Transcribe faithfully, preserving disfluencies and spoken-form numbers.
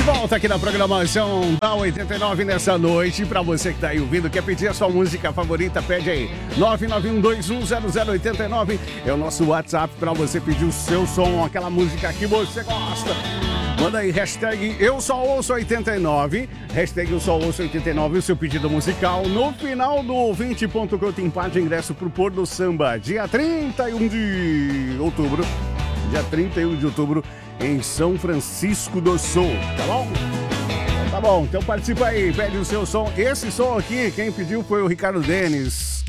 volta aqui na programação da oitenta e nove nessa noite. Pra você que tá aí ouvindo, quer pedir a sua música favorita, pede aí. nove nove um dois um zero zero oito nove é o nosso WhatsApp pra você pedir o seu som, aquela música que você gosta. Manda aí, hashtag Eu Só Ouço oitenta e nove, hashtag Eu Só Ouço oitenta e nove, o seu pedido musical. No final do ouvinte ponto com tem par de ingresso pro Pôr do Samba, dia trinta e um de outubro. Dia trinta e um de outubro, em São Francisco do Sul, tá bom? Tá bom, então participa aí, pede o seu som. Esse som aqui, quem pediu foi o Ricardo Denis.